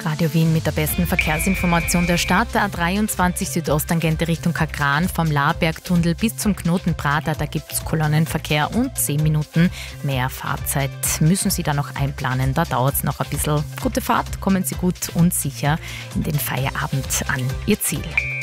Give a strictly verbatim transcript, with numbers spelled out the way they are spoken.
Radio Wien mit der besten Verkehrsinformation der Stadt. Der A dreiundzwanzig Südosttangente Richtung Kagran vom Lahrbergtunnel bis zum Knoten Prater. Da gibt es Kolonnenverkehr und zehn Minuten mehr Fahrzeit müssen Sie da noch einplanen. Da dauert es noch ein bisschen. Gute Fahrt, kommen Sie gut und sicher in den Feierabend an Ihr Ziel.